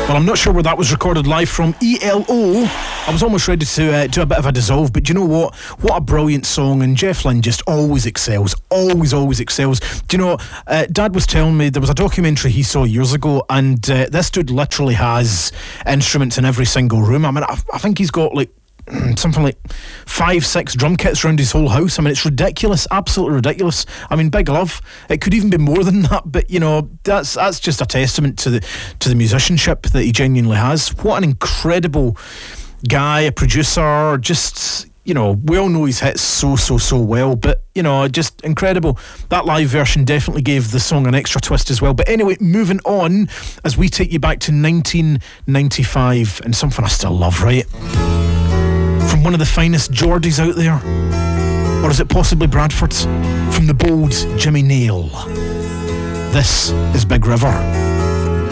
Well, I'm not sure where that was recorded live from. ELO. I was almost ready to do a bit of a dissolve, but do you know what? What a brilliant song, and Jeff Lynne just always excels. Always excels. Do you know, Dad was telling me there was a documentary he saw years ago, and this dude literally has instruments in every single room. I mean, I think he's got like something like 5-6 drum kits around his whole house. I mean, it's ridiculous, absolutely ridiculous. I mean, big love. It could even be more than that, but you know, that's just a testament to the musicianship that he genuinely has. What an incredible guy, a producer. Just, you know, we all know he's hit so well, but you know, just incredible. That live version definitely gave the song an extra twist as well. But anyway, moving on as we take you back to 1995 and something I still love, right? From one of the finest Geordies out there, or is it possibly Bradford's? From the bold Jimmy Nail, this is Big River.